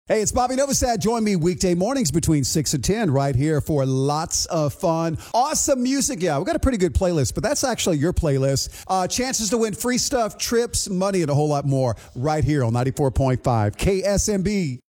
Hey, it's Bobby Novosad. Join me weekday mornings between 6 and 10 right here for lots of fun. Awesome music. Yeah, we've got a pretty good playlist, but that's actually your playlist. Chances to win free stuff, trips, money, and a whole lot more right here on 94.5 KSMB.